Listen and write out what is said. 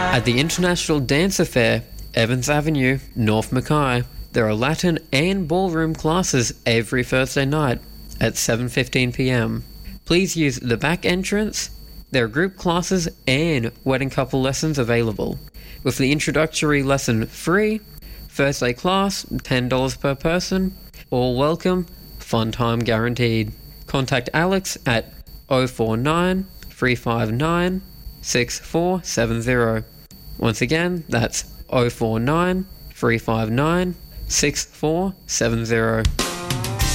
At the International Dance Affair, Evans Avenue, North Mackay, there are Latin and ballroom classes every Thursday night at 7:15 p.m. Please use the back entrance. There are group classes and wedding couple lessons available, with the introductory lesson free, Thursday class $10 per person, all welcome, fun time guaranteed. Contact Alex at 049 359 6470. Once again, that's 049 359 6470.